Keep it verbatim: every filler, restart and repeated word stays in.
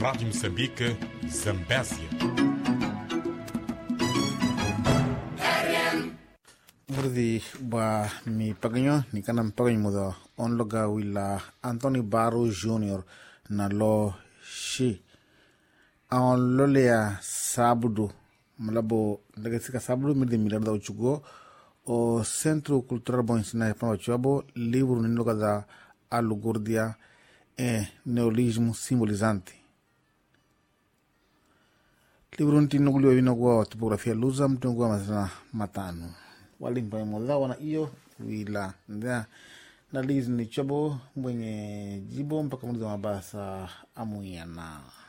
Rádio Moçambique, Zambésia. Murdi ba mi paganyo ni kanam paganyo mudo on loga wila Anthony Barrow Junior na lo shi on lolea sabudu malabo daga sika sabudu mi de milarda uchugo o Centro Cultural Boinsina pa chuabo livro ni loga da alugurdia e neologismo simbolizante. Livro nti nugulio vino kwa topografia luza mtu kwa masana matano. Walimpa ya moda wana iyo wila nda na lizi ni chabo mwenye jibo mpaka mwenye mabasa amuyana.